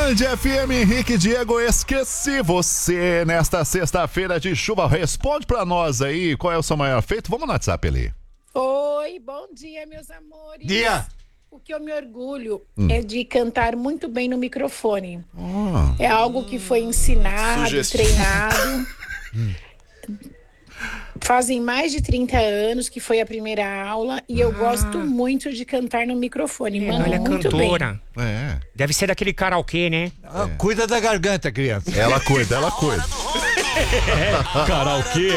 Band FM, Henrique Diego, esqueci você nesta sexta-feira de chuva. Responde pra nós aí, qual é o seu maior feito? Vamos no WhatsApp ali. Oi, bom dia, meus amores. Dia. O que eu me orgulho é de cantar muito bem no microfone. Oh. É algo que foi ensinado, Sugestivo. treinado. Fazem mais de 30 anos que foi a primeira aula e eu gosto muito de cantar no microfone. Mando Ela é muito cantora. É. Deve ser daquele karaokê, né? Cuida da garganta, criança. Ela cuida, ela cuida. Karaokê